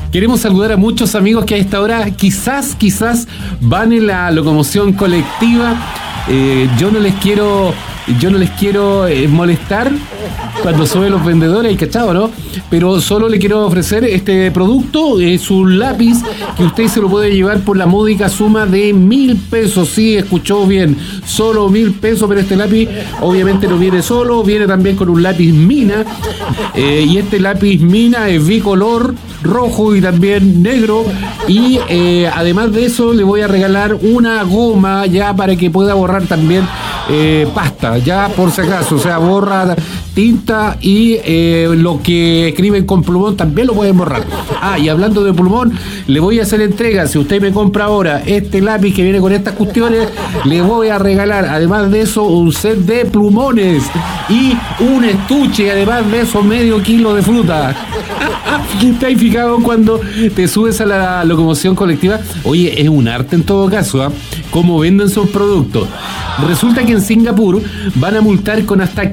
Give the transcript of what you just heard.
Queremos saludar a muchos amigos que a esta hora quizás van en la locomoción colectiva. Yo no les quiero molestar cuando suben los vendedores, ¿cachado, no? Pero solo le quiero ofrecer este producto. Es un lápiz que usted se lo puede llevar por la módica suma de 1,000 pesos. Sí, escuchó bien, solo 1,000 pesos. Pero este lápiz obviamente no viene solo, viene también con un lápiz mina. Y este lápiz mina es bicolor, rojo y también negro. Y además de eso le voy a regalar una goma ya para que pueda borrar también pasta, ya por si acaso. O sea, borra tinta y lo que escriben con plumón también lo pueden borrar. Y hablando de plumón, le voy a hacer entrega. Si usted me compra ahora este lápiz que viene con estas cuestiones, le voy a regalar, además de eso, un set de plumones y un estuche, además de eso, medio kilo de fruta. ¿Te has fijado cuando te subes a la locomoción colectiva? Oye, es un arte en todo caso, ¿eh? Cómo venden sus productos. Resulta que en Singapur van a multar con hasta